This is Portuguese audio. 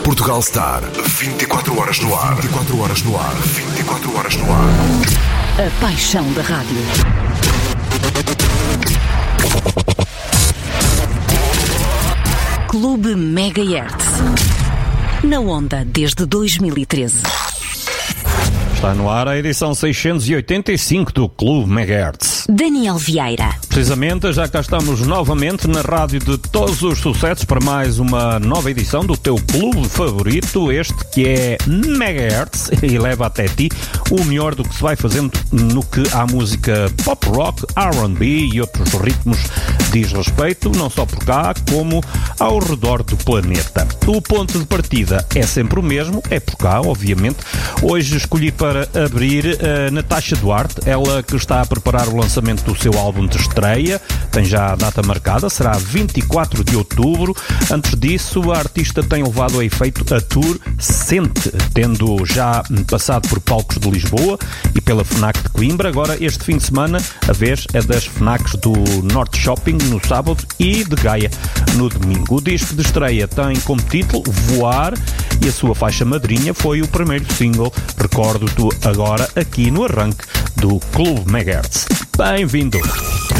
Portugal Star, 24 horas no ar. 24 horas no ar. 24 horas no ar. A paixão da rádio. Clube Megahertz. Na onda desde 2013. Está no ar a edição 685 do Clube Megahertz. Daniel Vieira. Precisamente, já cá estamos novamente na rádio de todos os sucessos para mais uma nova edição do teu clube favorito, este que é Megahertz, e leva até ti o melhor do que se vai fazendo no que à música pop rock, R&B e outros ritmos diz respeito, não só por cá, como ao redor do planeta. O ponto de partida é sempre o mesmo, é por cá, obviamente. Hoje escolhi para abrir a Natasha Duarte, ela que está a preparar o lançamento do seu álbum de estreia, tem já a data marcada, será 24 de outubro. Antes disso, a artista tem levado a efeito a tour Sente, tendo já passado por palcos de Lisboa e pela FNAC de Coimbra. Agora, este fim de semana, a vez é das FNACs do Norte Shopping no sábado e de Gaia no domingo. O disco de estreia tem como título Voar e a sua faixa madrinha foi o primeiro single, recordo-te agora aqui no arranque do Clube Megahertz. Bem-vindo!